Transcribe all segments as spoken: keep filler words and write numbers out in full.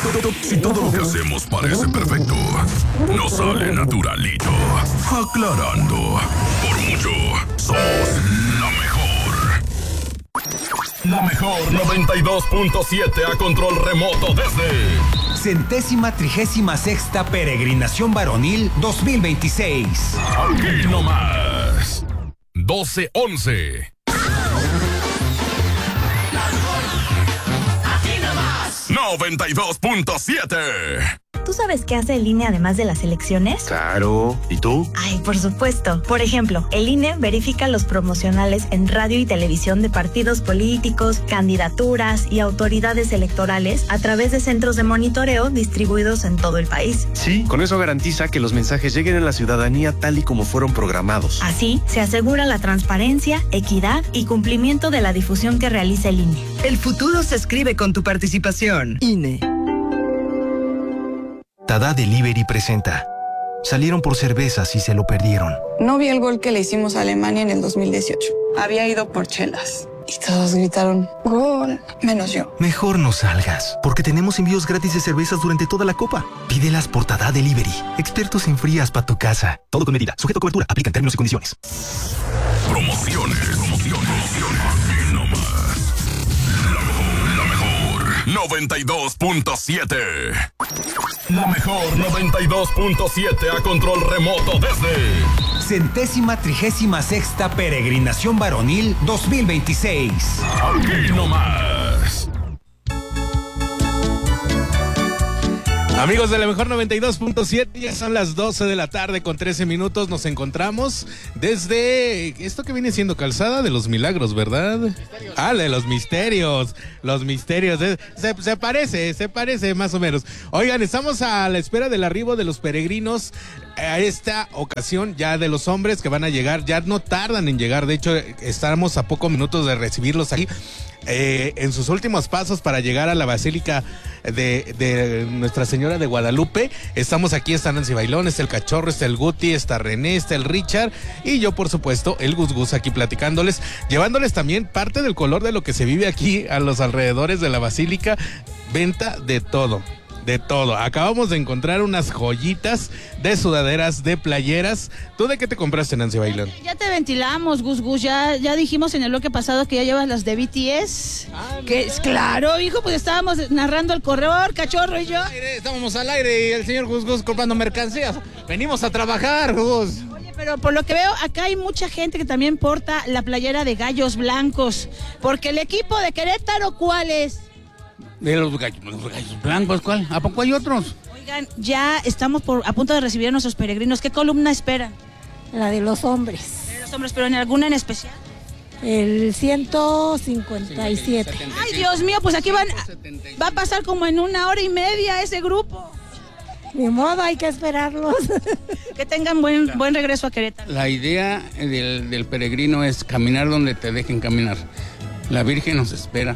Si todo lo que hacemos parece perfecto, no sale naturalito. Aclarando, por mucho, somos la mejor. La mejor noventa y dos punto siete a control remoto desde Centésima trigésima sexta Peregrinación Varonil dos mil veintiséis. Aquí nomás. doce once. noventa y dos punto siete. ¿Tú sabes qué hace el I N E además de las elecciones? Claro. ¿Y tú? Ay, por supuesto. Por ejemplo, el I N E verifica los promocionales en radio y televisión de partidos políticos, candidaturas y autoridades electorales a través de centros de monitoreo distribuidos en todo el país. Sí, con eso garantiza que los mensajes lleguen a la ciudadanía tal y como fueron programados. Así, se asegura la transparencia, equidad y cumplimiento de la difusión que realiza el I N E. El futuro se escribe con tu participación. I N E. Tada Delivery presenta. Salieron por cervezas y se lo perdieron. No vi el gol que le hicimos a Alemania en el dos mil dieciocho. Había ido por chelas. Y todos gritaron, ¡gol! Menos yo. Mejor no salgas, porque tenemos envíos gratis de cervezas durante toda la copa. Pídelas por Tada Delivery. Expertos en frías para tu casa. Todo con medida. Sujeto a cobertura. Aplican términos y condiciones. Promociones, promociones, aquí nomás. La mejor, la mejor. noventa y dos punto siete. La mejor noventa y dos punto siete a control remoto desde Centésima trigésima sexta Peregrinación Varonil dos mil veintiséis. Aquí nomás. Amigos de la mejor noventa y dos punto siete, ya son las doce de la tarde con trece minutos. Nos encontramos desde esto que viene siendo Calzada de los Milagros, ¿verdad? Misterios. Ah, de los misterios. Los misterios. Eh, se, se parece, se parece más o menos. Oigan, estamos a la espera del arribo de los peregrinos. A esta ocasión ya de los hombres que van a llegar, ya no tardan en llegar. De hecho, estamos a pocos minutos de recibirlos aquí. Eh, en sus últimos pasos para llegar a la Basílica de, de Nuestra Señora de Guadalupe. Estamos aquí, está Nancy Bailón, está el Cachorro, está el Guti, está René, está el Richard y yo, por supuesto, el Gus Gus, aquí platicándoles, llevándoles también parte del color de lo que se vive aquí a los alrededores de la Basílica. Venta de todo. De todo. Acabamos de encontrar unas joyitas de sudaderas, de playeras. ¿Tú de qué te compraste, Nancy Bailón? Ya te ventilamos, Gus Gus. Ya, ya dijimos en el bloque pasado que ya llevas las de B T S. Ah, que es claro, hijo, pues estábamos narrando el corredor, Cachorro y yo. Estábamos al aire y el señor Gus Gus comprando mercancías. Venimos a trabajar, Gus. Oye, pero por lo que veo, acá hay mucha gente que también porta la playera de Gallos Blancos. Porque el equipo de Querétaro, ¿cuál es? De los gallos, los gallos blancos, ¿cuál? ¿A poco hay otros? Oigan, ya estamos por, a punto de recibir a nuestros peregrinos. ¿Qué columna esperan? La de los hombres. ¿De los hombres, pero en alguna en especial? El ciento cincuenta y siete. Ay, Dios mío, pues aquí van, va a pasar como en una hora y media ese grupo. Ni modo, hay que esperarlos. Que tengan buen, buen regreso a Querétaro. La idea del, del peregrino es caminar donde te dejen caminar. La Virgen nos espera.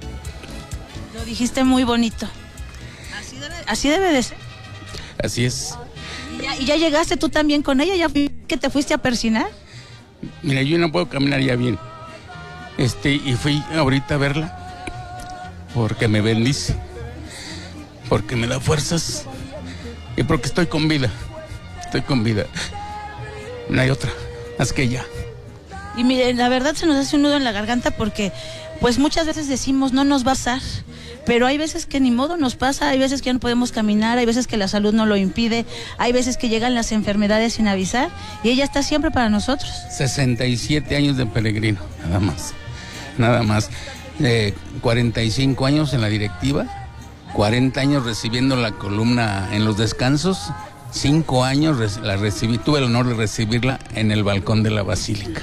Lo dijiste muy bonito. Así debe, así debe de ser. Así es. ¿Y ya, y ya llegaste tú también con ella? ¿Ya que te fuiste a persinar? Mira, yo no puedo caminar ya bien. Este, y fui ahorita a verla porque me bendice, porque me da fuerzas y porque estoy con vida. Estoy con vida. No hay otra más que ella. Y miren, la verdad se nos hace un nudo en la garganta porque pues muchas veces decimos no nos va a pasar, pero hay veces que ni modo nos pasa, hay veces que ya no podemos caminar, hay veces que la salud no lo impide, hay veces que llegan las enfermedades sin avisar y ella está siempre para nosotros. sesenta y siete años de peregrino, nada más, nada más. Eh, cuarenta y cinco años en la directiva, cuarenta años recibiendo la columna en los descansos, cinco años la recibí, tuve el honor de recibirla en el balcón de la Basílica.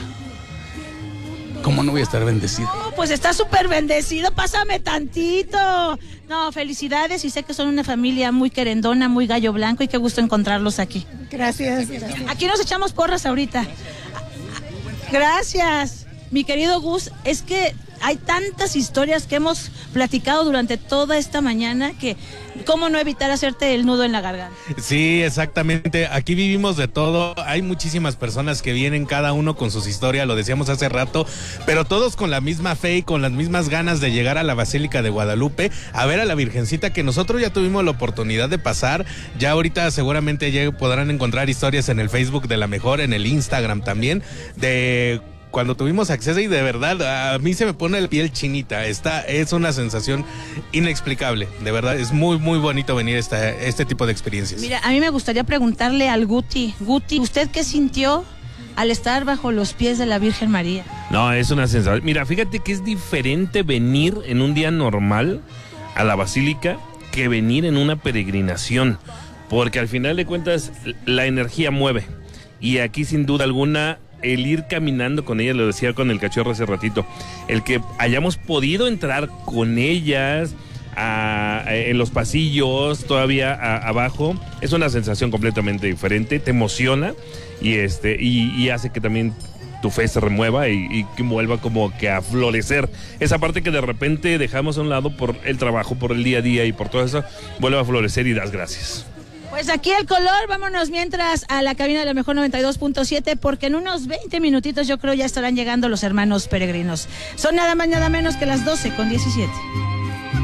¿Cómo no voy a estar bendecido? No, pues está súper bendecido, pásame tantito. No, felicidades y sé que son una familia muy querendona, muy gallo blanco y qué gusto encontrarlos aquí. Gracias, gracias. Aquí nos echamos porras ahorita. Gracias, mi querido Gus, es que hay tantas historias que hemos platicado durante toda esta mañana que cómo no evitar hacerte el nudo en la garganta. Sí, exactamente. Aquí vivimos de todo. Hay muchísimas personas que vienen, cada uno con sus historias, lo decíamos hace rato, pero todos con la misma fe y con las mismas ganas de llegar a la Basílica de Guadalupe a ver a la Virgencita, que nosotros ya tuvimos la oportunidad de pasar. Ya ahorita seguramente ya podrán encontrar historias en el Facebook de La Mejor, en el Instagram también, de cuando tuvimos acceso, y de verdad a mí se me pone la piel chinita. Esta es una sensación inexplicable, de verdad es muy muy bonito venir a esta, este tipo de experiencias. Mira, a mí me gustaría preguntarle al Guti, Guti, ¿usted qué sintió al estar bajo los pies de la Virgen María? No, es una sensación. Mira, fíjate que es diferente venir en un día normal a la Basílica que venir en una peregrinación, porque al final de cuentas la energía mueve, y aquí sin duda alguna el ir caminando con ella, lo decía con el cachorro hace ratito, el que hayamos podido entrar con ellas a, a, en los pasillos, todavía a, abajo, es una sensación completamente diferente, te emociona y este y, y hace que también tu fe se remueva y, y que vuelva como que a florecer. Esa parte que de repente dejamos a un lado por el trabajo, por el día a día y por todo eso, vuelve a florecer y das gracias. Pues aquí el color, vámonos mientras a la cabina de La Mejor noventa y dos punto siete, porque en unos veinte minutitos yo creo ya estarán llegando los hermanos peregrinos. Son nada más nada menos que las doce con diecisiete.